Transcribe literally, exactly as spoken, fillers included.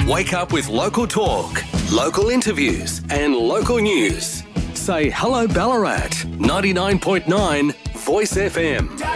Wake up with local talk, local interviews and local news. Say hello Ballarat. ninety-nine point nine Voice F M.